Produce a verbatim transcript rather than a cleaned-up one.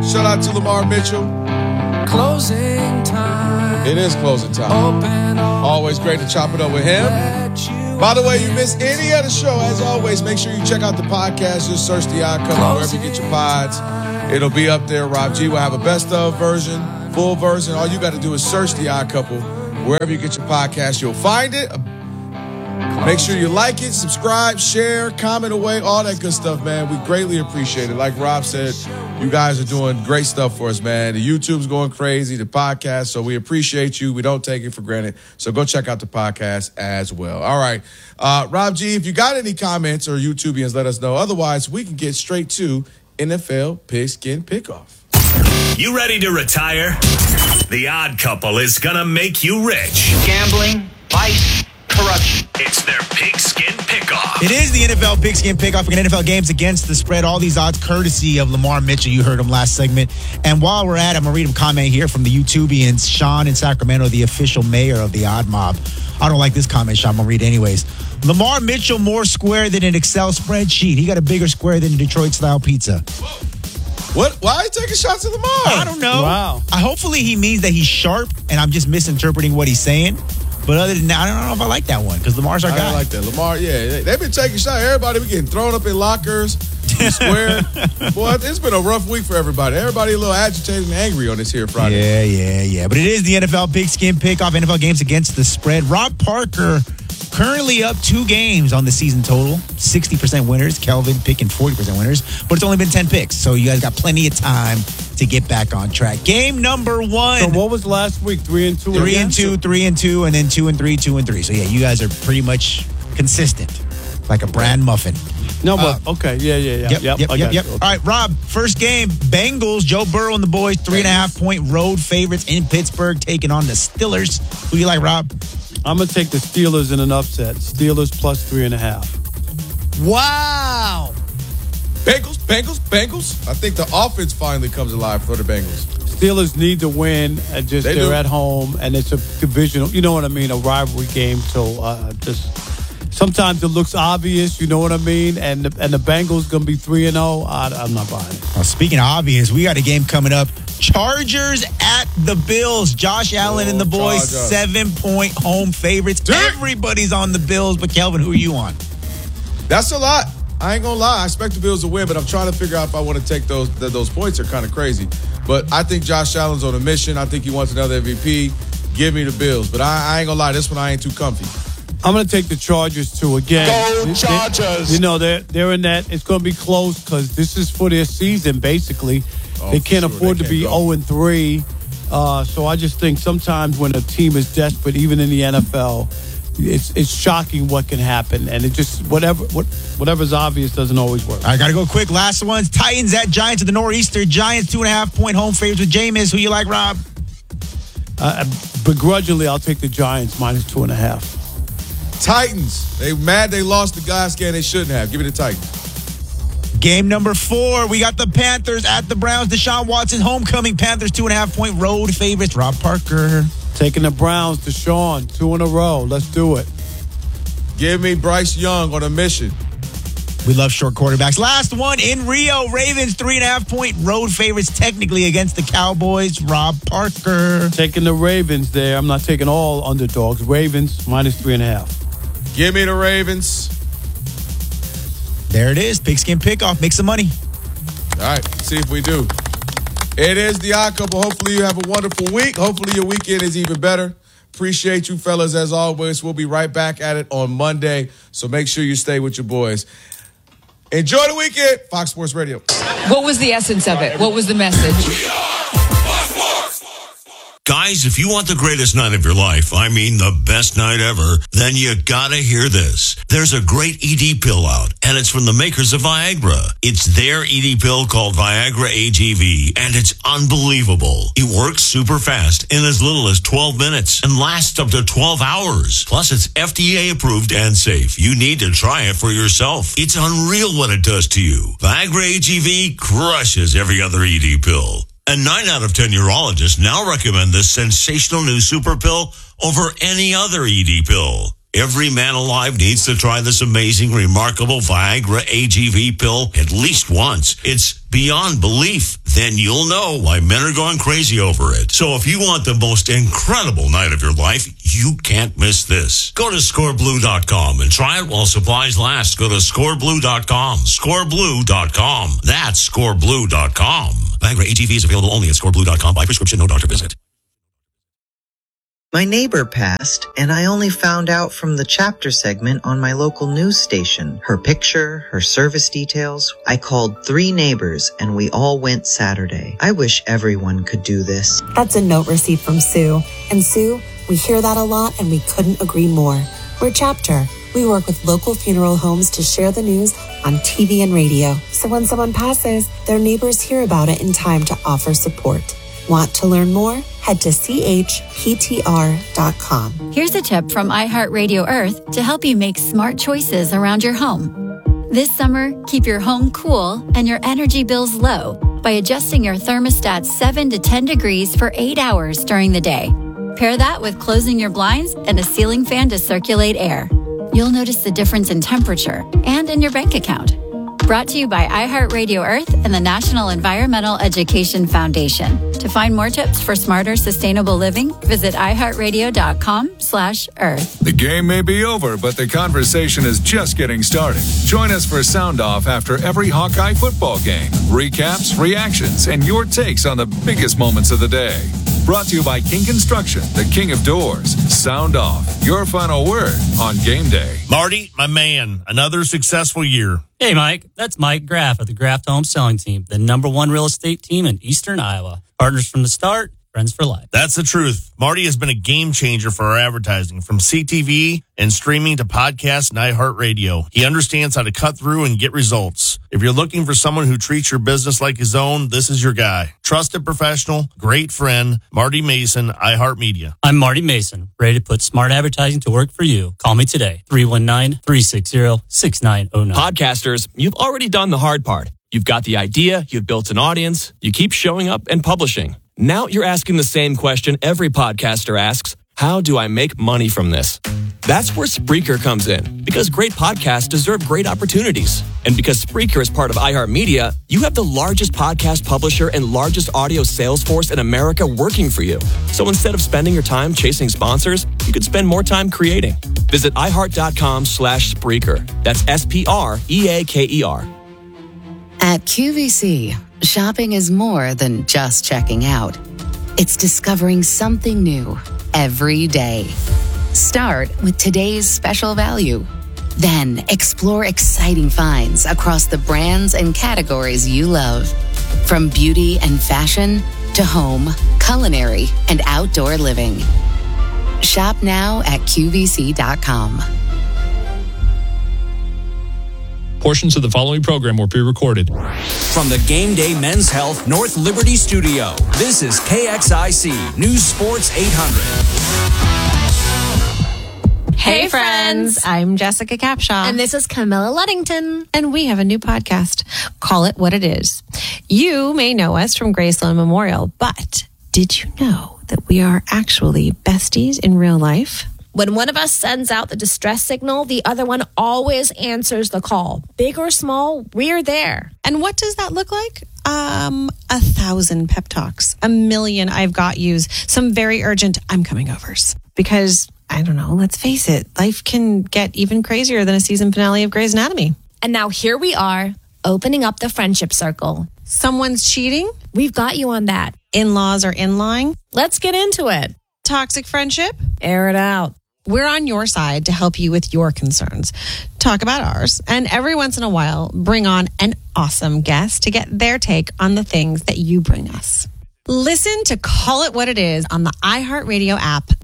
Shout out to Lamar Mitchell. Closing time. It is closing time. Always great to chop it up with him. By the way, you miss any of the show, as always, make sure you check out the podcast. Just search The Odd Couple wherever you get your pods. It'll be up there. Rob G will have a best of version, full version. All you got to do is search The Odd Couple wherever you get your podcast. You'll find it. Make sure you like it, subscribe, share, comment away, all that good stuff, man. We greatly appreciate it. Like Rob said, you guys are doing great stuff for us, man. The YouTube's going crazy, the podcast, so we appreciate you. We don't take it for granted. So go check out the podcast as well. All right. Uh, Rob G, if you got any comments or YouTubians, let us know. Otherwise, we can get straight to N F L Pigskin Pickoff. You ready to retire? The Odd Couple is going to make you rich. Gambling, vice, corruption. It's their Pigskin Pickoff. It is the N F L Pigskin Pickoff. We're N F L games against the spread. All these odds courtesy of Lamar Mitchell. You heard him last segment. And while we're at it, I'm going to read him comment here from the YouTubians. Sean in Sacramento, the official mayor of the Odd Mob. I don't like this comment, Sean. I'm going to read it anyways. Lamar Mitchell more square than an Excel spreadsheet. He got a bigger square than a Detroit-style pizza. What? Why are you taking shots at Lamar? I don't know. Wow. I, hopefully he means that he's sharp, and I'm just misinterpreting what he's saying. But other than that, I don't know if I like that one because Lamar's our I guy. don't like that. Lamar, yeah, they, they've been taking shots. Everybody be getting thrown up in lockers, in square. Boy, it's been a rough week for everybody. Everybody a little agitated and angry on this here Friday. Yeah, yeah, yeah. But it is the N F L Pigskin Pickoff, N F L games against the spread. Rob Parker currently up two games on the season total. sixty percent winners. Kelvin picking forty percent winners. But it's only been ten picks. So you guys got plenty of time to get back on track. Game number one. So what was last week? Three and two. Three again? and two, three and two, and then two and three, two and three. So yeah, you guys are pretty much consistent, like a bran muffin. No, but Uh, okay, yeah, yeah, yeah. Yep, yep, yep, I yep. got yep. you. All right, Rob, first game, Bengals, Joe Burrow and the boys, three and a half point road favorites in Pittsburgh, taking on the Steelers. Who you like, Rob? I'm gonna take the Steelers in an upset. Steelers plus three and a half. Wow. Bengals, Bengals, Bengals. I think the offense finally comes alive for the Bengals. Steelers need to win, and just They they're do. at home, and it's a divisional. You know what I mean? A rivalry game. So uh, just sometimes it looks obvious. You know what I mean? And the, and the Bengals gonna be three and zero. I'm not buying it. Well, speaking of obvious, we got a game coming up. Chargers at the Bills. Josh Allen Oh, and the boys, Chargers. seven-point home favorites. Dick. Everybody's on the Bills, but Kelvin, who are you on? That's a lot. I ain't gonna lie. I expect the Bills to win, but I'm trying to figure out if I want to take those. Th- those points are kind of crazy. But I think Josh Allen's on a mission. I think he wants another M V P. Give me the Bills. But I, I ain't gonna lie. This one I ain't too comfy. I'm going to take the Chargers too. Again, Go They- Chargers! you know they're they're in that. It's going to be close because this is for their season. Basically, Oh, they for can't sure. afford They to be can't go. zero and three. Uh, so I just think sometimes when a team is desperate, even in the N F L, it's it's shocking what can happen, and it just whatever what whatever's obvious doesn't always work. I got to go quick. Last ones. Titans at Giants at the Nor'easter. Giants, two and a half point home favorites with Jameis. Who you like, Rob? Uh, begrudgingly, I'll take the Giants minus two and a half. Titans. They mad they lost the guys game they shouldn't have. Give me the Titans. Game number four. We got the Panthers at the Browns. Deshaun Watson, homecoming Panthers, two and a half point road favorites. Rob Parker. Taking the Browns to Sean, two in a row. Let's do it. Give me Bryce Young on a mission. We love short quarterbacks. Last one in Rio. Ravens, three and a half point road favorites, technically against the Cowboys. Rob Parker. Taking the Ravens there. I'm not taking all underdogs. Ravens minus three and a half. Give me the Ravens. There it is. Pigskin Pickoff. Make some money. All right, let's see if we do. It is the Odd Couple. Hopefully you have a wonderful week. Hopefully your weekend is even better. Appreciate you fellas as always. We'll be right back at it on Monday, so make sure you stay with your boys. Enjoy the weekend. Fox Sports Radio. What was the essence of it? What was the message? Guys, if you want the greatest night of your life, I mean the best night ever, then you gotta hear this. There's a great E D pill out, and it's from the makers of Viagra. It's their E D pill called Viagra A G V, and it's unbelievable. It works super fast in as little as twelve minutes and lasts up to twelve hours. Plus, it's F D A approved and safe. You need to try it for yourself. It's unreal what it does to you. Viagra A G V crushes every other E D pill. And nine out of ten urologists now recommend this sensational new super pill over any other E D pill. Every man alive needs to try this amazing, remarkable Viagra A G V pill at least once. It's beyond belief. Then you'll know why men are going crazy over it. So if you want the most incredible night of your life, you can't miss this. Go to score blue dot com and try it while supplies last. Go to score blue dot com. score blue dot com. That's score blue dot com. Viagra A G V is available only at score blue dot com by prescription, no doctor visit. My neighbor passed, and I only found out from the chapter segment on my local news station. Her picture, her service details. I called three neighbors, and we all went Saturday. I wish everyone could do this. That's a note receipt from Sue. And Sue, we hear that a lot, and we couldn't agree more. We're Chapter. We work with local funeral homes to share the news on T V and radio. So when someone passes, their neighbors hear about it in time to offer support. Want to learn more? Head to c h p t r dot com. Here's a tip from iHeartRadio Earth to help you make smart choices around your home. This summer, keep your home cool and your energy bills low by adjusting your thermostat seven to ten degrees for eight hours during the day. Pair that with closing your blinds and a ceiling fan to circulate air. You'll notice the difference in temperature and in your bank account. Brought to you by iHeartRadio Earth and the National Environmental Education Foundation. To find more tips for smarter, sustainable living, visit iHeartRadio.com slash Earth. The game may be over, but the conversation is just getting started. Join us for Sound Off after every Hawkeye football game. Recaps, reactions, and your takes on the biggest moments of the day. Brought to you by King Construction, the king of doors. Sound Off, your final word on game day. Marty, my man, another successful year. Hey, Mike, that's Mike Graff of the Graff Home Selling Team, the number one real estate team in Eastern Iowa. Partners from the start, friends for life. That's the truth. Marty has been a game changer for our advertising, from C T V and streaming to podcasts and iHeartRadio. He understands how to cut through and get results. If you're looking for someone who treats your business like his own, this is your guy. Trusted professional, great friend, Marty Mason, iHeartMedia. I'm Marty Mason, ready to put smart advertising to work for you. Call me today, three one nine, three six zero, six nine zero nine. Podcasters, you've already done the hard part. You've got the idea, you've built an audience, you keep showing up and publishing. Now you're asking the same question every podcaster asks: how do I make money from this? That's where Spreaker comes in, because great podcasts deserve great opportunities. And because Spreaker is part of iHeartMedia, you have the largest podcast publisher and largest audio sales force in America working for you. So instead of spending your time chasing sponsors, you could spend more time creating. Visit iHeart.com slash Spreaker. That's S P R E A K E R. At Q V C, shopping is more than just checking out. It's discovering something new every day. Start with today's special value. Then explore exciting finds across the brands and categories you love. From beauty and fashion to home, culinary, and outdoor living. Shop now at Q V C dot com. Portions of the following program were pre-recorded. From the Game Day Men's Health North Liberty Studio, this is K X I C News Sports eight hundred. Hey, friends. I'm Jessica Capshaw. And this is Camilla Luddington. And we have a new podcast. Call It What It Is. You may know us from Graceland Memorial, but did you know that we are actually besties in real life? When one of us sends out the distress signal, the other one always answers the call. Big or small, we're there. And what does that look like? Um, a thousand pep talks, a million I've got yous, some very urgent I'm coming overs. Because, I don't know, let's face it, life can get even crazier than a season finale of Grey's Anatomy. And now here we are, opening up the friendship circle. Someone's cheating? We've got you on that. In-laws are in-lying? Let's get into it. Toxic friendship? Air it out. We're on your side to help you with your concerns. Talk about ours. And every once in a while, bring on an awesome guest to get their take on the things that you bring us. Listen to Call It What It Is on the iHeartRadio app,